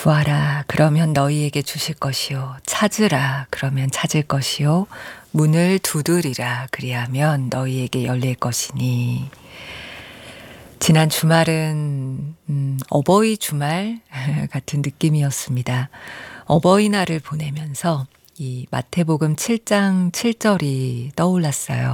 구하라 그러면 너희에게 주실 것이요 찾으라 그러면 찾을 것이요 문을 두드리라 그리하면 너희에게 열릴 것이니. 지난 주말은 어버이 주말 같은 느낌이었습니다. 어버이날을 보내면서 이 마태복음 7장 7절이 떠올랐어요.